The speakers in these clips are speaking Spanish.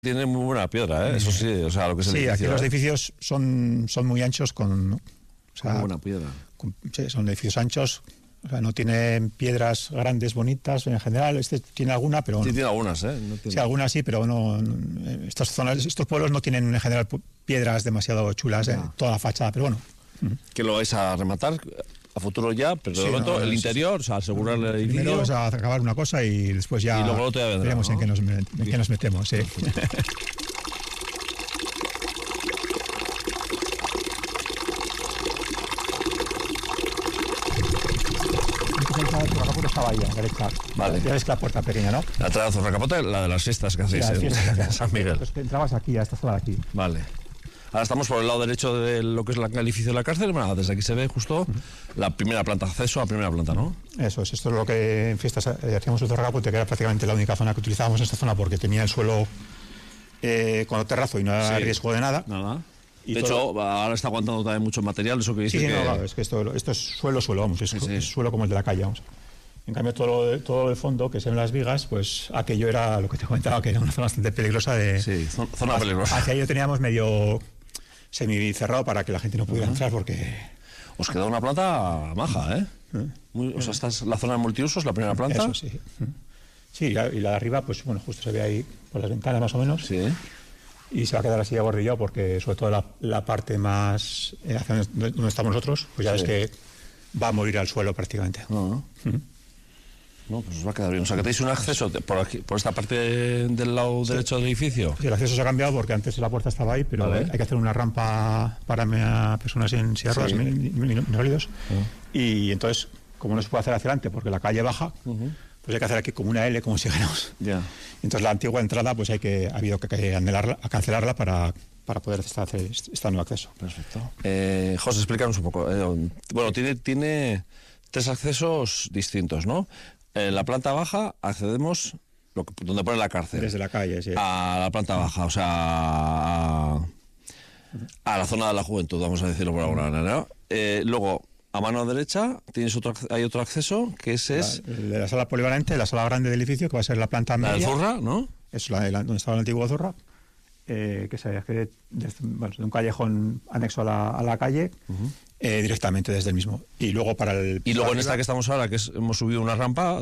Tiene muy buena piedra, ¿eh? Eso sí, o sea, lo que es el Sí, edificio, aquí los edificios son muy anchos o sea, muy buena piedra. Sí, son edificios anchos, o sea, no tienen piedras grandes, bonitas en general. Este tiene alguna, pero Sí, no. tiene algunas, ¿eh? No tiene... Sí, algunas sí, pero estas zonas, estos pueblos no tienen en general piedras demasiado chulas, toda la fachada, pero bueno. Que lo vais a rematar a futuro ya, pero Sí, de momento no, el interior, o sea, asegurar el edificio. Primero vamos a acabar una cosa y después ya Y luego otro ya vendrá, veremos, ¿no? en qué nos metemos. Sí. La puerta estaba ahí a la derecha. Vale. Ya ves la puerta pequeña, ¿no? La entrada de Zorracapote, la de las fiestas casi, Sí, San Miguel. Entonces entrabas aquí, a esta zona de aquí. Vale. Ahora estamos por el lado derecho de lo que es el edificio de la cárcel. Bueno, desde aquí se ve justo la primera planta, acceso a la primera planta, ¿no? Eso es, esto es lo que en fiestas hacíamos en Zorracapote, que era prácticamente la única zona que utilizábamos en esta zona porque tenía el suelo con terrazo y no había riesgo de nada. Nada. Y de hecho, ahora está aguantando también mucho material, eso que dice sí, que... no, claro, es que esto es suelo, vamos, es suelo como el de la calle, vamos. En cambio, todo el fondo, que se ven las vigas, pues aquello era lo que te comentaba, que era una zona bastante peligrosa. Sí, zona peligrosa. Hacia ello teníamos medio semi-cerrado para que la gente no pudiera entrar porque... Os queda una planta maja, ¿eh? O sea, esta es la zona de multiusos, la primera planta. Eso sí. Sí, y la de arriba, pues bueno, justo se ve ahí por las ventanas más o menos. Sí. Y se va a quedar así agordillado porque sobre todo la parte más hacia donde estamos nosotros, pues ya ves que va a morir al suelo prácticamente. No, pues os va a quedar bien. O sea, que tenéis un acceso por aquí, por esta parte del lado derecho del edificio. Sí, el acceso se ha cambiado porque antes la puerta estaba ahí, pero hay que hacer una rampa para personas en silla de ruedas minusválidos. Y entonces, como no se puede hacer hacia adelante porque la calle baja, pues hay que hacer aquí como una L, como si dijéramos. Ya. Entonces la antigua entrada, pues ha habido que cancelarla para poder hacer este nuevo acceso. Perfecto. José, explícanos un poco. Bueno, tiene tres accesos distintos, ¿no? En la planta baja accedemos donde pone la cárcel. Desde la calle, sí. A la planta baja, o sea, a la zona de la juventud, vamos a decirlo por alguna manera, ¿no? Luego, a mano derecha hay otro acceso, que es el de la sala polivalente, la sala grande del edificio, que va a ser la planta media. La del Zorra, ¿no? Es donde estaba el antiguo Zorra, que se accede desde un callejón anexo a la calle, directamente desde el mismo. Y luego Y luego en esta que estamos ahora, que hemos subido una rampa...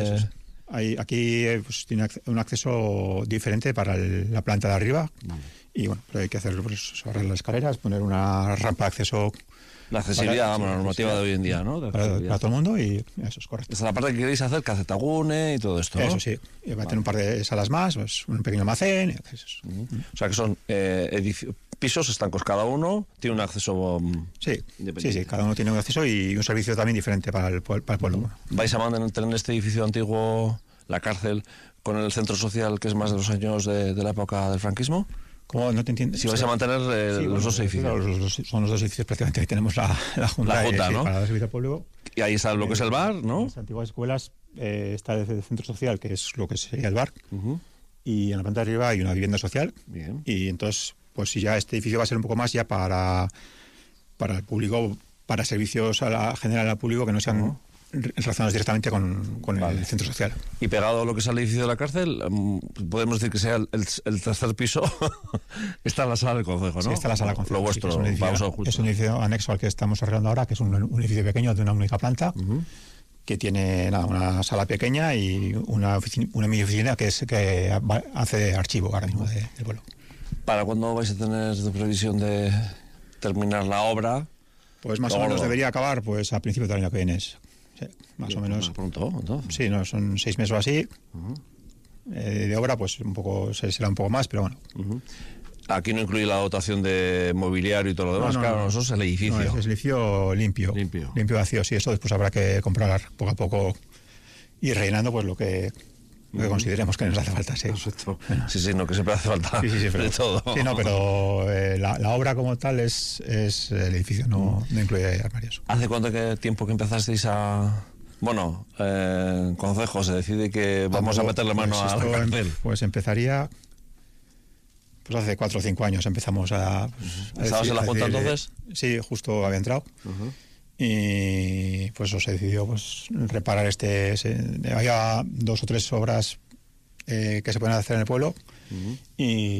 Aquí pues, tiene un acceso diferente para la planta de arriba. Y bueno, pero hay que hacer cerrar las escaleras, poner una rampa de acceso... La accesibilidad, la normativa de hoy en día, ¿no? Para todo el mundo, y eso es correcto. Esta es la parte que queréis hacer, Cazetagune y todo esto, ¿no? Eso sí, y va a tener un par de salas más, pues, un pequeño almacén. O sea que son pisos estancos cada uno, tiene un acceso sí, cada uno tiene un acceso y un servicio también diferente para el pueblo. ¿Vais a mantener este edificio antiguo, la cárcel, con el centro social que es más de los años de la época del franquismo? ¿Cómo? No te entiendes. Si vais a mantener los dos edificios. Son los dos edificios prácticamente que tenemos la Junta, ¿no? Para el servicio público. Y ahí está lo que es el bar, ¿no? En las antiguas escuelas está el centro social, que es lo que sería el bar. Y en la planta de arriba hay una vivienda social. Bien. Y entonces, pues si ya este edificio va a ser un poco más ya para el público, para servicios general al público que no sean relacionados directamente con el centro social. Y pegado a lo que es el edificio de la cárcel, podemos decir que sea el tercer piso, está la sala del concejo, ¿no? Sí, está la sala del concejo. Lo vuestro, es un edificio anexo al que estamos arreglando ahora, que es un edificio pequeño de una única planta, que tiene una sala pequeña y una mini oficina que hace de archivo ahora mismo del pueblo. ¿Para cuándo vais a tener previsión de terminar la obra? Pues más o menos debería acabar pues a principios del año que viene. Sí, más o menos. Pronto, entonces. Sí, no, son 6 meses o así. De obra, pues será un poco más, pero bueno. Aquí no incluye la dotación de mobiliario y todo lo demás, claro, eso es el edificio. No, es el edificio limpio vacío, sí, eso después habrá que comprar poco a poco y rellenando pues lo que consideremos que nos hace falta, sí. Perfecto. Sí, no, que siempre hace falta de todo. Sí, no, pero la obra como tal es el edificio, no incluye armarios. ¿Hace cuánto tiempo que empezasteis a...? Bueno, en Concejo se decide que vamos a meterle mano a la cárcel. Pues empezaría... Pues hace 4 o 5 años empezamos a... ¿Estabas en la Junta entonces? Sí, justo había entrado. Y pues se decidió pues reparar había 2 o 3 obras que se pueden hacer en el pueblo. Y